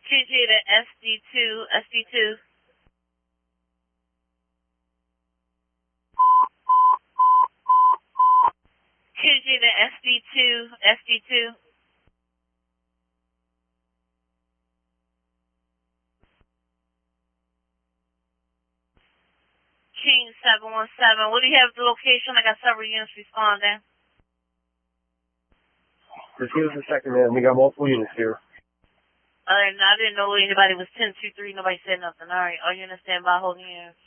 QG to SD2. QG to SD2. King 717. What do you have the location? I got several units responding. Just give us a second, man. We got multiple units here. Alright, no, I didn't know anybody was 1023. Nobody said nothing. Alright, all units stand by holding hands.